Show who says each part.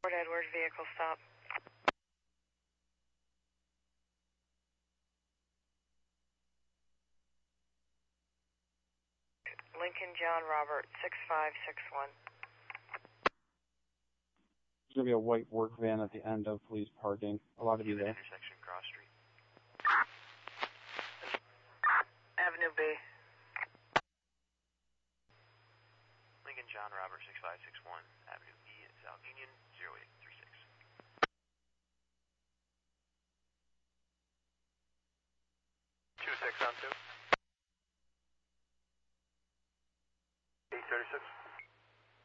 Speaker 1: Fort Edward vehicle stop. Lincoln John Robert 6561.
Speaker 2: There's going to be a white work van at the end of police parking. A lot of you there.
Speaker 3: Intersection, Cross Street.
Speaker 1: Avenue B.
Speaker 3: Lincoln John Robert 6561. Avenue B at South Union 0836. 26 on 2. 836.